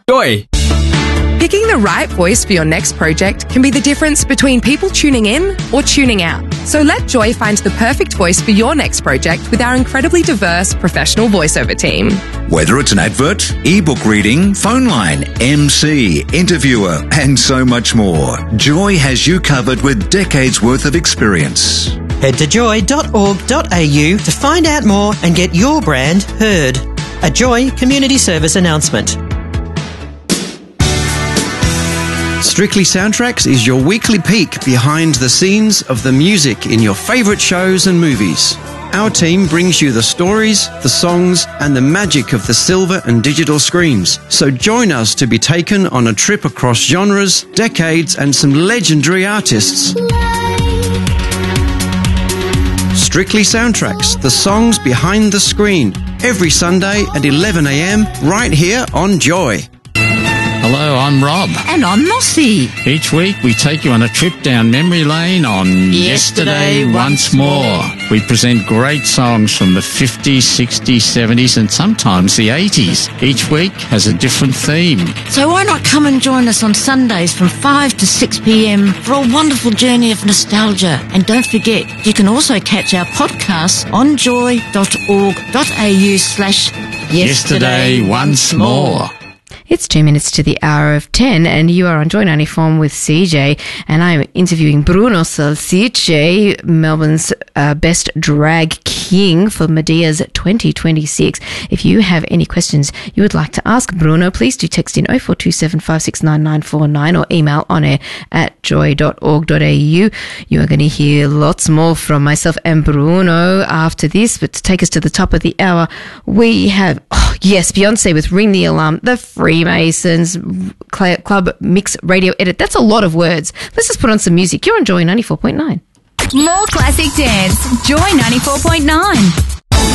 Joy. Picking the right voice for your next project can be the difference between people tuning in or tuning out. So let Joy find the perfect voice for your next project with our incredibly diverse professional voiceover team. Whether it's an advert, ebook reading, phone line, MC, interviewer, and so much more, Joy has you covered with decades worth of experience. Head to joy.org.au to find out more and get your brand heard. A Joy Community Service announcement. Strictly Soundtracks is your weekly peek behind the scenes of the music in your favourite shows and movies. Our team brings you the stories, the songs, and the magic of the silver and digital screens. So join us to be taken on a trip across genres, decades, and some legendary artists. Strictly Soundtracks, the songs behind the screen, every Sunday at 11 a.m. right here on Joy. Hello, I'm Rob. And I'm Mossy. Each week we take you on a trip down memory lane on Yesterday Once More. We present great songs from the 50s, 60s, 70s and sometimes the 80s. Each week has a different theme. So why not come and join us on Sundays from 5 to 6 p.m. for a wonderful journey of nostalgia. And don't forget, you can also catch our podcasts on joy.org.au/Yesterday Once More. It's 2 minutes to the hour of 10 and you are on Joy 94 with CJ and I'm interviewing Bruno Salsicce, Melbourne's best drag king for Medea's 2026. If you have any questions you would like to ask Bruno, please do text in 0427 569 or email on air at joy.org.au. You are going to hear lots more from myself and Bruno after this, but to take us to the top of the hour, we have, Beyonce with Ring the Alarm, the Freemasons, Club Mix Radio Edit. That's a lot of words. Let's just put on some music. You're on Joy 94.9. More classic dance. Joy 94.9.